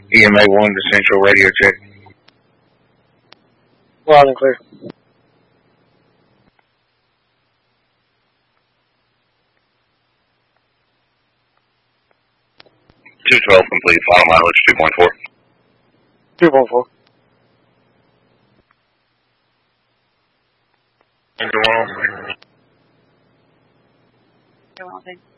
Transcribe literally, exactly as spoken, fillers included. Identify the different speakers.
Speaker 1: E M A one to Central Radio check.
Speaker 2: Loud and clear.
Speaker 3: two twelve complete, final mileage two point four.
Speaker 2: two point four.
Speaker 4: Go on. Go on.